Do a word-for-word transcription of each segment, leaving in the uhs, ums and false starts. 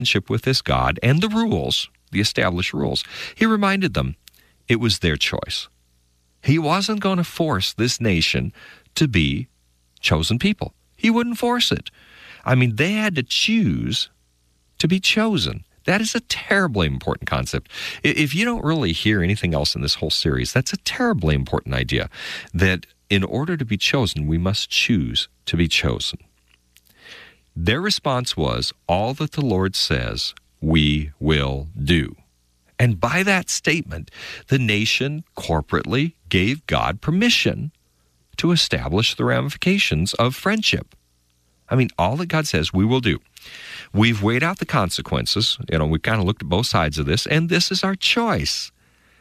relationship with this God and the rules, the established rules, he reminded them it was their choice. He wasn't going to force this nation to be chosen people. He wouldn't force it. I mean, they had to choose to be chosen. That is a terribly important concept. If you don't really hear anything else in this whole series, that's a terribly important idea, that in order to be chosen, we must choose to be chosen. Their response was, all that the Lord says, we will do. And by that statement, the nation corporately gave God permission to establish the ramifications of friendship. I mean, all that God says, we will do. We've weighed out the consequences. You know, we've kind of looked at both sides of this, and this is our choice.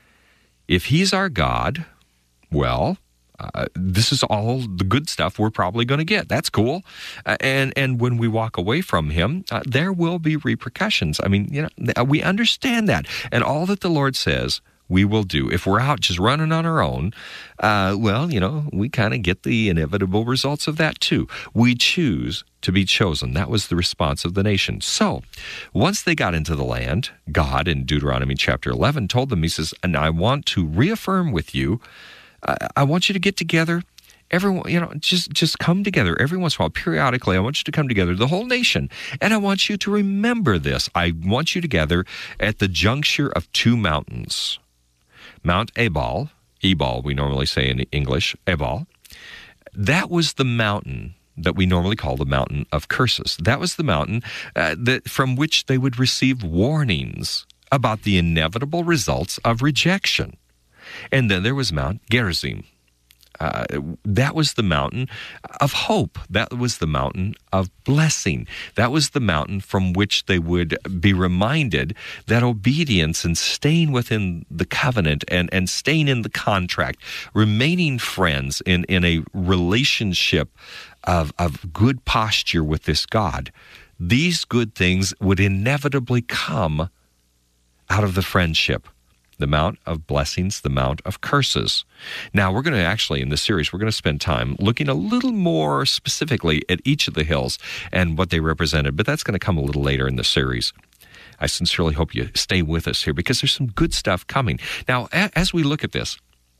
If he's our God, well, uh, this is all the good stuff we're probably going to get. That's cool. Uh, and and when we walk away from him, uh, there will be repercussions. I mean, you know, we understand that. And all that the Lord says, we will do. If we're out just running on our own, uh, well, you know, we kind of get the inevitable results of that too. We choose to be chosen. That was the response of the nation. So once they got into the land, God in Deuteronomy chapter eleven told them, he says, and I want to reaffirm with you, uh, I want you to get together. Everyone, you know, just, just come together every once in a while, periodically. I want you to come together, the whole nation. And I want you to remember this. I want you to gather at the juncture of two mountains. Mount Ebal, Ebal we normally say in English, Ebal, that was the mountain that we normally call the mountain of curses. That was the mountain uh, that from which they would receive warnings about the inevitable results of rejection. And then there was Mount Gerizim. Uh, that was the mountain of hope. That was the mountain of blessing. That was the mountain from which they would be reminded that obedience and staying within the covenant and, and staying in the contract, remaining friends in, in a relationship of, of good posture with this God, these good things would inevitably come out of the friendship. The mount of blessings, the mount of curses. Now, we're going to actually, in this series, we're going to spend time looking a little more specifically at each of the hills and what they represented, but that's going to come a little later in the series. I sincerely hope you stay with us here because there's some good stuff coming. Now, a- as we look at this,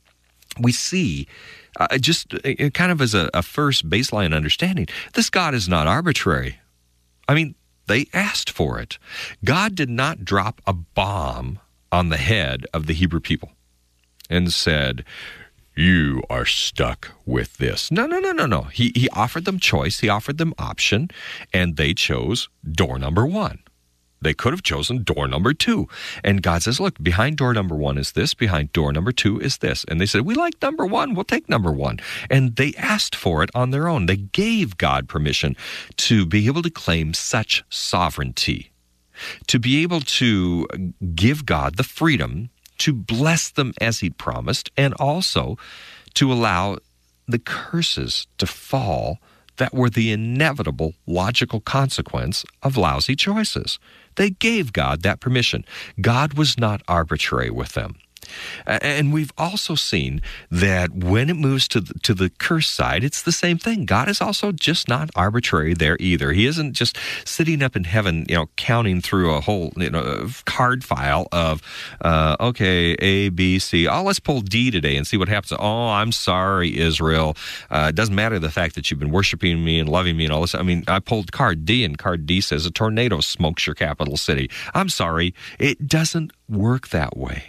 we see, uh, just uh, kind of as a, a first baseline understanding, this God is not arbitrary. I mean, they asked for it. God did not drop a bomb on the head of the Hebrew people and said, you are stuck with this. No, no, no, no, no. He, he offered them choice. He offered them option, and they chose door number one. They could have chosen door number two. And God says, look, behind door number one is this, behind door number two is this. And they said, we like number one, we'll take number one. And they asked for it on their own. They gave God permission to be able to claim such sovereignty, to be able to give God the freedom to bless them as he'd promised, and also to allow the curses to fall that were the inevitable logical consequence of lousy choices. They gave God that permission. God was not arbitrary with them. And we've also seen that when it moves to the, to the curse side, it's the same thing. God is also just not arbitrary there either. He isn't just sitting up in heaven, you know, counting through a whole, you know, card file of, uh, okay, A, B, C. Oh, let's pull D today and see what happens. Oh, I'm sorry, Israel. Uh, it doesn't matter the fact that you've been worshiping me and loving me and all this. I mean, I pulled card D, and card D says a tornado smokes your capital city. I'm sorry. It doesn't work that way.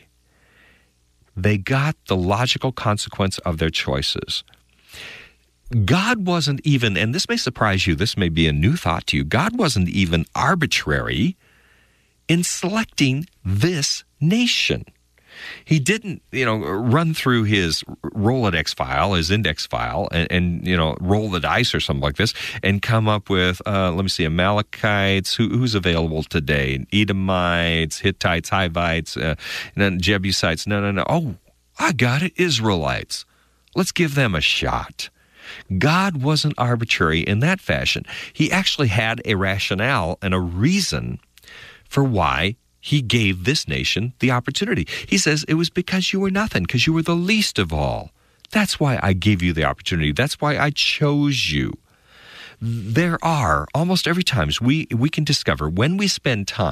They got the logical consequence of their choices. God wasn't even, and this may surprise you, this may be a new thought to you, God wasn't even arbitrary in selecting this nation. He didn't, you know, run through his Rolodex file, his index file, and, and you know, roll the dice or something like this, and come up with, uh, let me see, Amalekites, who, who's available today, Edomites, Hittites, Hivites, uh, and then Jebusites. No, no, no. Oh, I got it, Israelites. Let's give them a shot. God wasn't arbitrary in that fashion. He actually had a rationale and a reason for why he gave this nation the opportunity. He says, it was because you were nothing, because you were the least of all. That's why I gave you the opportunity. That's why I chose you. there are almost every time we, we can discover when we spend time